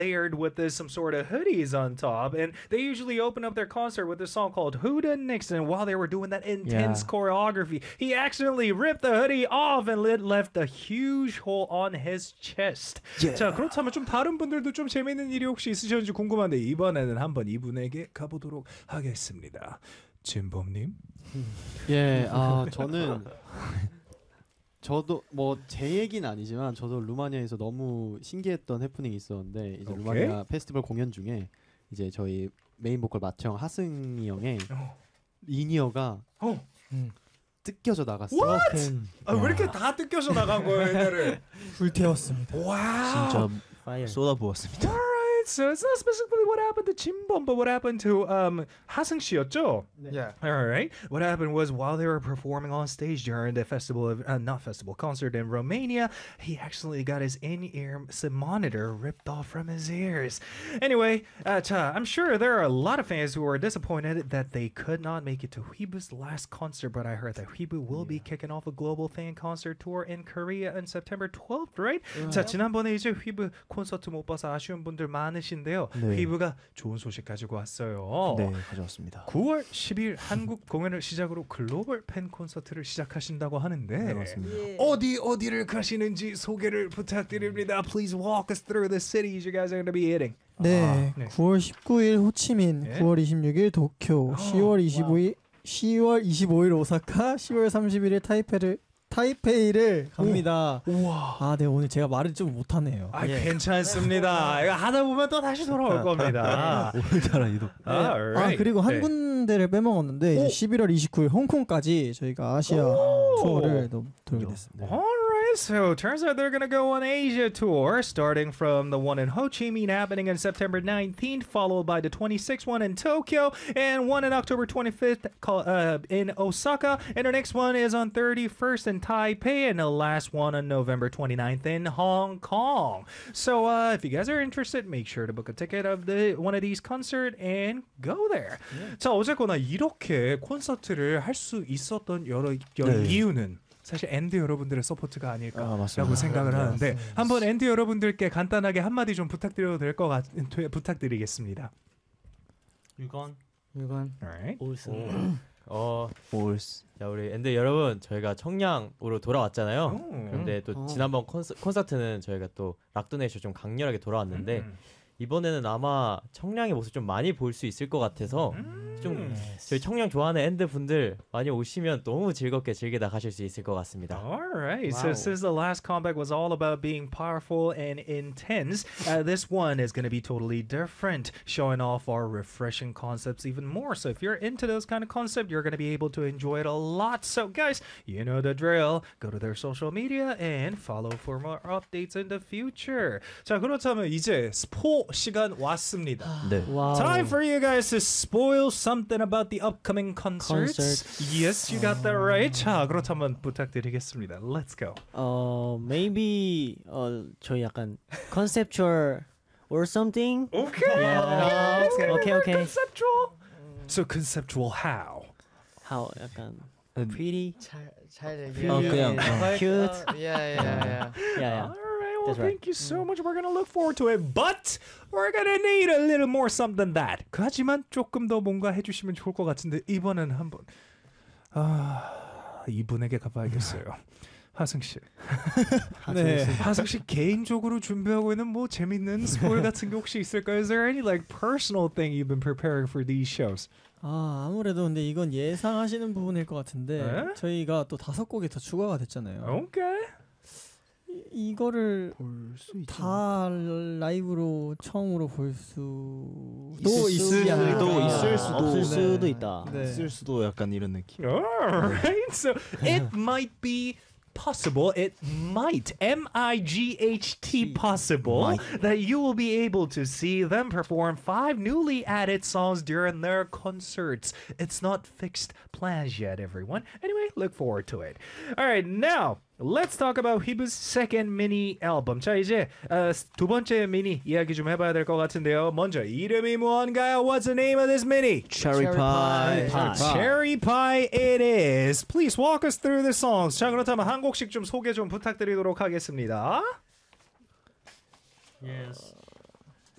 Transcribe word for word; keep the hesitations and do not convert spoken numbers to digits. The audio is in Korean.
layered with this some sort of hoodies on top, and they usually open up their concert with a song called Who Done Nixon. While they were doing that intense Yeah. choreography, he accidentally ripped the hoodie off and it left a huge hole on his chest. 자, 그렇다면 좀 다른 분들도 좀 재밌는 일이 혹시 있으셨는지 궁금한데 이번에는 한번 이분에게 가보도록 하겠습니다. 진범님. 예, 아 저는 저도 뭐 제 얘기는 아니지만 저도 루마니아에서 너무 신기했던 해프닝이 있었는데 이제 오케이. 루마니아 페스티벌 공연 중에 이제 저희 메인 보컬 마태형 하승이 형의 어. 이니어가 어. 뜯겨져 나갔어요. What? 아, 왜 이렇게 다 뜯겨서 나간 거예요, 얘네를? 불태웠습니다. 와우. 진짜 파이어. 쏟아부었습니다. Alright, so it's not specifically what happened to Chimbom, but what happened to um 하승 씨였죠? Yeah. All right. What happened was while they were performing on stage during the festival, of, uh, not festival, concert in Romania, he accidentally got his in-ear monitor ripped off from his ears. Anyway, uh, 자, I'm sure there are a lot of fans who are disappointed that they could not make it to Huibu's last concert, but I heard that Huibu will be kicking off a global fan concert tour in Korea on September twelfth, right? 자, 지난번에 이제 휘브 콘서트 못 봐서 아쉬운 분들 많으신데요. 네. 휘브가 좋은 소식 가지고 왔어요. 네, 가져왔습니다. 구월 십일 한국 공연을 시작으로 글로벌 팬 콘서트를 시작하신다고 하는데 네, 맞습니다. 어디 어디를 가시는지 소개를 부탁드립니다. Please walk us through the cities you guys are going to be hitting. 네, 아, 네. 구월 십구일 호치민, 네. 구월 이십육일 도쿄, 시월 이십오일 시월 이십오일 오사카, 시월 삼십일일 타이페이를 타이페이를 갑니다. 우와. 아, 네, 오늘 제가 말을 좀 못하네요. 아, 괜찮습니다. 이거 하다 보면 또 다시 돌아올 겁니다. 오늘따라 이도. 아, Alright. 그리고 한 네. 군데를 빼먹었는데 이제 오. 십일월 이십구일 홍콩까지 저희가 아시아 투어를 또 돌게 됐습니다. Alright, so turns out they're gonna go on Asia tour, starting from the one in Ho Chi Minh happening on September nineteenth, followed by the twenty-sixth one in Tokyo, and one in October twenty-fifth call- uh, in Osaka, and our next one is on thirty-first in Taipei, and the last one on November twenty-ninth in Hong Kong. So uh, if you guys are interested, make sure to book a ticket of the one of these concerts and go there. 자, 어쨌거나 이렇게 콘서트를 할 수 있었던 여러, 여러 네. 이유는 사실 앤드 여러분들의 서포트가 아, 아닐까라고 맞습니다. 생각을 네, 하는데 한번 앤드 여러분들께 간단하게 한마디 좀 부탁드려도 될 것 같, 되- 부탁드리겠습니다. 유건 이건 Alright. 올슨 어, 올스. 자 우리 앤드 여러분 저희가 청량으로 돌아왔잖아요. 오. 그런데 또 어. 지난번 콘서, 콘서트는 저희가 또 락도네이션 좀 강렬하게 돌아왔는데 음. 이번에는 아마 청량의 모습 좀 많이 볼 수 있을 것 같아서 음. 좀 저희 청량 좋아하는 앤드 분들 많이 오시면 너무 즐겁게 즐기다 가실 수 있을 것 같습니다. Alright, so Wow. since the last comeback was all about being powerful and intense, uh, this one is going to be totally different, showing off our refreshing concepts even more. So if you're into those kind of concepts, you're going to be able to enjoy it a lot. So guys, you know the drill. Go to their social media and follow for more updates in the future. 자, 그렇다면 이제 스포 시간 왔습니다. 네. 와우. Time for you guys to spoil something about the upcoming concerts. Concert. Yes, you got that right. 자, 그렇다면 부탁드리겠습니다. Let's go. 어 maybe 어 저희 약간 conceptual or something. Okay. Yeah. Okay, okay. Conceptual. So conceptual how? How 약간 음. pretty. 잘 어, 얘기해. 그냥, 어. Cute. Yeah, yeah, yeah. Yeah, yeah. All right. Well, That's right. thank you so much. We're gonna look forward to it, but we're gonna need a little more something than that. 하지만 조금 더 뭔가 해주시면 좋을 것 같은데 이번엔 한번 아 이분에게 가봐야겠어요. 하승 씨. 네. 하승 씨 개인적으로 준비하고 있는 뭐 재밌는 스포일 같은 게 혹시 있을까요? Is there any like personal thing you've been preparing for these shows? 아, 아무래도 근데 이건 예상하시는 부분일 것 같은데 네? 저희가 또 다섯 곡이 더 추가가 됐잖아요. Okay. 이, 이거를 볼수 있죠. 다 라이브로 처음으로 볼 수도 있을 있지 수도 않을까. 있을 수도. 없을 네. 수도 있다. 네. 있을 수도 약간 이런 느낌. Alright, so it might be possible, it might, M I G H T possible, that you will be able to see them perform five newly added songs during their concerts. It's not fixed plans yet, everyone. Anyway, look forward to it. Alright, now, let's talk about Hibu's second mini album. 자, 이제 어, 두 번째 미니 이야기 좀 해봐야 될 것 같은데요. 먼저 이름이 뭔가요? What's the name of this mini? Cherry pie. pie. Cherry Pie it is. Please walk us through the songs. 자, 그렇다면 한 곡씩 좀 소개 좀 부탁드리도록 하겠습니다. Yes.